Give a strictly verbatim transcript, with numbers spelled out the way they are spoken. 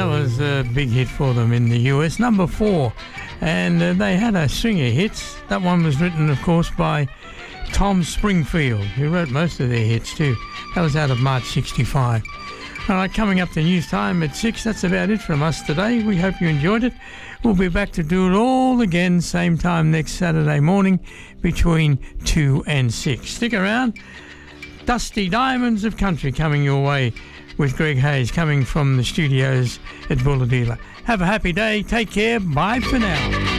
that was a big hit for them in the U S, number four. And uh, they had a string of hits. That one was written, of course, by Tom Springfield, who wrote most of their hits too. That was out of March sixty-five. All right, coming up to news time at six. That's about it from us today. We hope you enjoyed it. We'll be back to do it all again, same time next Saturday morning between two and six. Stick around. Dusty Diamonds of Country coming your way with Greg Hayes, coming from the studios at Bulahdelah. Have a happy day. Take care. Bye for now.